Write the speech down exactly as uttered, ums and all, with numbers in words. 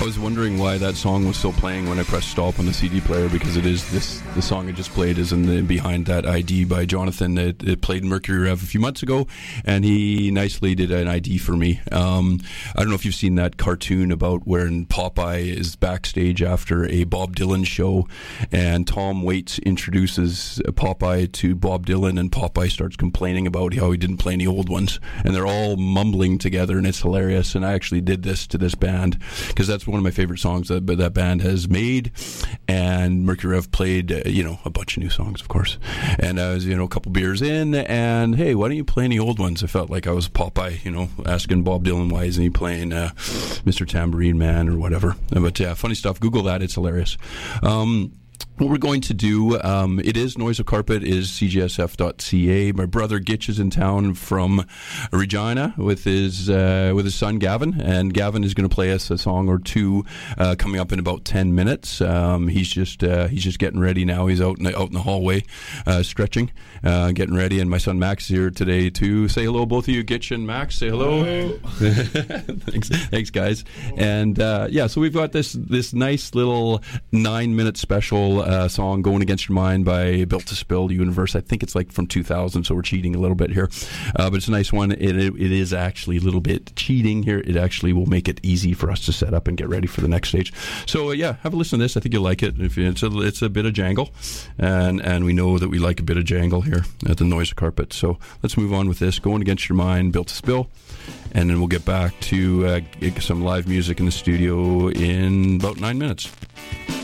I was wondering why that song was still playing when I pressed stop on the C D player, because it is this the song I just played is in the Behind That I D by Jonathan. It, it played Mercury Rev a few months ago, and he nicely did an I D for me. Um, I don't know if you've seen that cartoon about when Popeye is backstage after a Bob Dylan show, and Tom Waits introduces Popeye to Bob Dylan, and Popeye starts complaining about how he didn't play any old ones, and they're all mumbling together, and it's hilarious. And I actually did this to this band because that's one of my favorite songs that that band has made. And Mercury Rev played, uh, you know, a bunch of new songs, of course. And I was, you know, a couple beers in, and hey, why don't you play any old ones? I felt like I was Popeye, you know, asking Bob Dylan why isn't he playing uh, Mister Tambourine Man or whatever. But yeah, funny stuff. Google that; it's hilarious. Um, What we're going to do, um, it is Noise of Carpet, is c g s f dot c a. My brother Gitch is in town from Regina with his uh, with his son Gavin, and Gavin is going to play us a song or two uh, coming up in about ten minutes. Um, he's just uh, he's just getting ready now. He's out in the, out in the hallway, uh, stretching, uh, getting ready. And my son Max is here today to say hello, both of you, Gitch and Max. Say hello. hello. thanks, thanks, guys. And uh, yeah, so we've got this this nice little nine minute special. Uh, song Going Against Your Mind by Built to Spill Universe. I think it's like from two thousand, so we're cheating a little bit here, uh, but it's a nice one. It, it, it is actually a little bit cheating here. It actually will make it easy for us to set up and get ready for the next stage. So uh, yeah, have a listen to this. I think you'll like it. If it's a, it's a bit of jangle, and and we know that we like a bit of jangle here at the Noise of Carpet. So let's move on with this. Going Against Your Mind, Built to Spill, and then we'll get back to uh, some live music in the studio in about nine minutes.